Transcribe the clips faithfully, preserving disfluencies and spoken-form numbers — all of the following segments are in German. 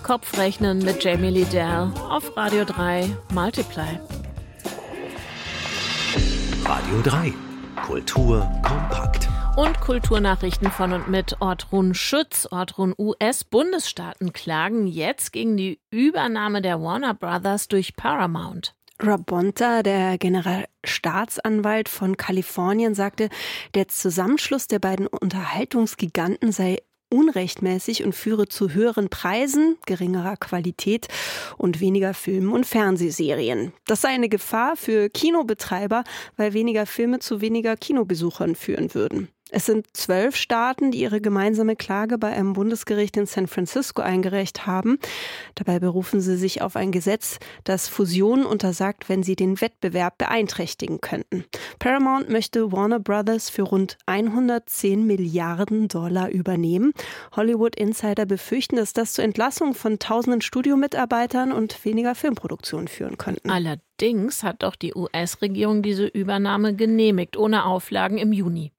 Kopfrechnen mit Jamie Liddell auf Radio drei Multiply. Radio drei. Kultur kompakt. Und Kulturnachrichten von und mit Ortrun Schütz. Ortrun, U S-Bundesstaaten klagen jetzt gegen die Übernahme der Warner Brothers durch Paramount. Rob Bonta, der Generalstaatsanwalt von Kalifornien, sagte, der Zusammenschluss der beiden Unterhaltungsgiganten sei unrechtmäßig und führe zu höheren Preisen, geringerer Qualität und weniger Filmen und Fernsehserien. Das sei eine Gefahr für Kinobetreiber, weil weniger Filme zu weniger Kinobesuchern führen würden. Es sind zwölf Staaten, die ihre gemeinsame Klage bei einem Bundesgericht in San Francisco eingereicht haben. Dabei berufen sie sich auf ein Gesetz, das Fusionen untersagt, wenn sie den Wettbewerb beeinträchtigen könnten. Paramount möchte Warner Brothers für rund hundertzehn Milliarden Dollar übernehmen. Hollywood-Insider befürchten, dass das zur Entlassung von tausenden Studiomitarbeitern und weniger Filmproduktion führen könnte. Allerdings hat doch die U S-Regierung diese Übernahme genehmigt, ohne Auflagen im Juni.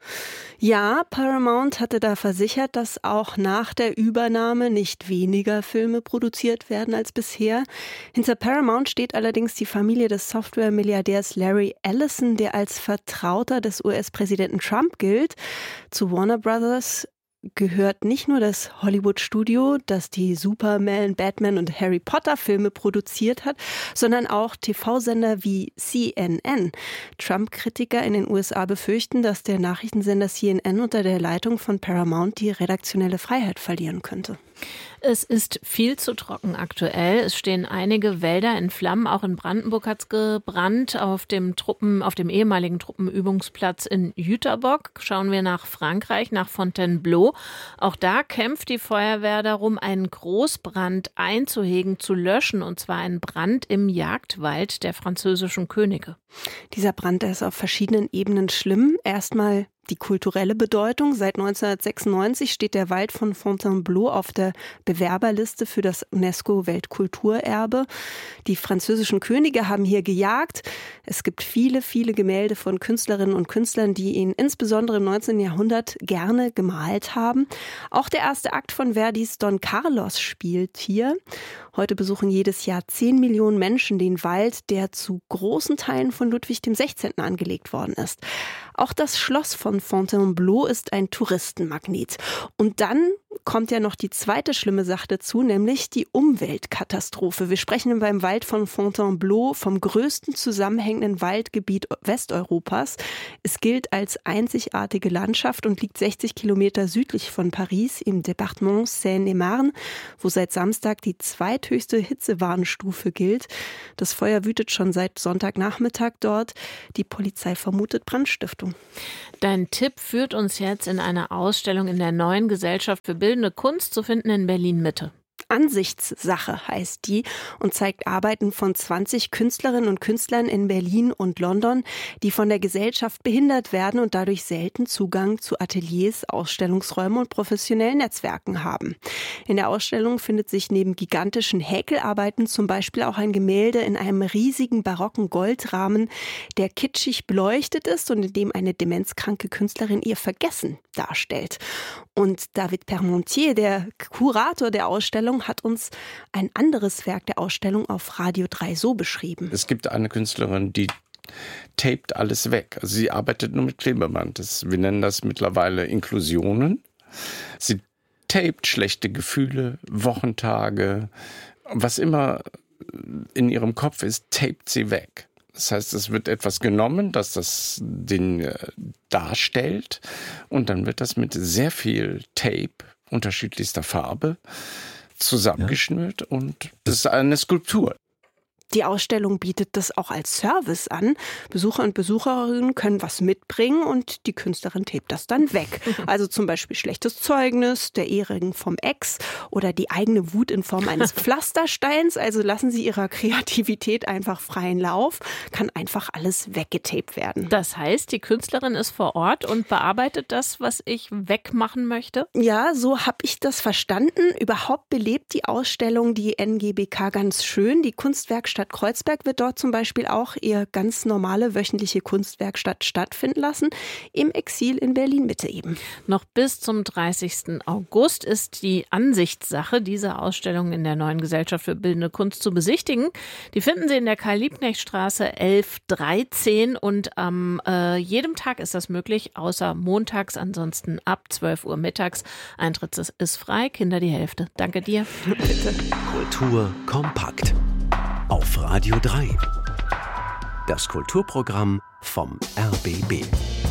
Ja, Paramount hatte da versichert, dass auch nach der Übernahme nicht weniger Filme produziert werden als bisher. Hinter Paramount steht allerdings die Familie des Software-Milliardärs Larry Ellison, der als Vertrauter des U S-Präsidenten Trump gilt. Zu Warner Brothers gehört nicht nur das Hollywood-Studio, das die Superman, Batman und Harry Potter-Filme produziert hat, sondern auch T V-Sender wie C N N. Trump-Kritiker in den U S A befürchten, dass der Nachrichtensender C N N unter der Leitung von Paramount die redaktionelle Freiheit verlieren könnte. Es ist viel zu trocken aktuell. Es stehen einige Wälder in Flammen. Auch in Brandenburg hat es gebrannt auf dem Truppen, auf dem ehemaligen Truppenübungsplatz in Jüterbock. Schauen wir nach Frankreich, nach Fontainebleau. Auch da kämpft die Feuerwehr darum, einen Großbrand einzuhegen, zu löschen. Und zwar einen Brand im Jagdwald der französischen Könige. Dieser Brand, der ist auf verschiedenen Ebenen schlimm. Erstmal die kulturelle Bedeutung. Seit neunzehnhundertsechsundneunzig steht der Wald von Fontainebleau auf der Bewerberliste für das UNESCO-Weltkulturerbe. Die französischen Könige haben hier gejagt. Es gibt viele, viele Gemälde von Künstlerinnen und Künstlern, die ihn insbesondere im neunzehnten Jahrhundert gerne gemalt haben. Auch der erste Akt von Verdis Don Carlos spielt hier. Heute besuchen jedes Jahr zehn Millionen Menschen den Wald, der zu großen Teilen von Ludwig dem Sechzehnten angelegt worden ist. Auch das Schloss von Fontainebleau ist ein Touristenmagnet. Und dann kommt ja noch die zweite schlimme Sache dazu, nämlich die Umweltkatastrophe. Wir sprechen beim Wald von Fontainebleau vom größten zusammenhängenden Waldgebiet Westeuropas. Es gilt als einzigartige Landschaft und liegt sechzig Kilometer südlich von Paris im Departement Seine-et-Marne, wo seit Samstag die zweithöchste Hitzewarnstufe gilt. Das Feuer wütet schon seit Sonntagnachmittag dort. Die Polizei vermutet Brandstiftung. Dein Tipp führt uns jetzt in eine Ausstellung in der Neuen Gesellschaft für Bildende Kunst, zu finden in Berlin-Mitte. Ansichtssache heißt die und zeigt Arbeiten von zwanzig Künstlerinnen und Künstlern in Berlin und London, die von der Gesellschaft behindert werden und dadurch selten Zugang zu Ateliers, Ausstellungsräumen und professionellen Netzwerken haben. In der Ausstellung findet sich neben gigantischen Häkelarbeiten zum Beispiel auch ein Gemälde in einem riesigen barocken Goldrahmen, der kitschig beleuchtet ist und in dem eine demenzkranke Künstlerin ihr Vergessen darstellt. Und David Permontier, der Kurator der Ausstellung, hat uns ein anderes Werk der Ausstellung auf Radio drei so beschrieben. Es gibt eine Künstlerin, die tapet alles weg. Also sie arbeitet nur mit Klebeband. Das, wir nennen das mittlerweile Inklusionen. Sie tapet schlechte Gefühle, Wochentage, was immer in ihrem Kopf ist, tapet sie weg. Das heißt, es wird etwas genommen, das das den äh, darstellt, und dann wird das mit sehr viel Tape unterschiedlichster Farbe zusammengeschnürt, ja. Und das ist eine Skulptur. Die Ausstellung bietet das auch als Service an. Besucher und Besucherinnen können was mitbringen und die Künstlerin tapet das dann weg. Also zum Beispiel schlechtes Zeugnis, der Ehering vom Ex oder die eigene Wut in Form eines Pflastersteins. Also lassen Sie Ihrer Kreativität einfach freien Lauf. Kann einfach alles weggetapet werden. Das heißt, die Künstlerin ist vor Ort und bearbeitet das, was ich wegmachen möchte? Ja, so habe ich das verstanden. Überhaupt belebt die Ausstellung die N G B K ganz schön. Die Kunstwerkstatt Stadt Kreuzberg wird dort zum Beispiel auch ihre ganz normale wöchentliche Kunstwerkstatt stattfinden lassen, im Exil in Berlin-Mitte eben. Noch bis zum dreißigsten August ist die Ansichtssache, diese Ausstellung in der Neuen Gesellschaft für Bildende Kunst zu besichtigen. Die finden Sie in der Karl-Liebknecht-Straße elf dreizehn und am äh, jedem Tag ist das möglich, außer montags, ansonsten ab zwölf Uhr mittags. Eintritt ist frei, Kinder die Hälfte. Danke dir. Bitte. Kultur kompakt. Auf Radio drei. Das Kulturprogramm vom R B B.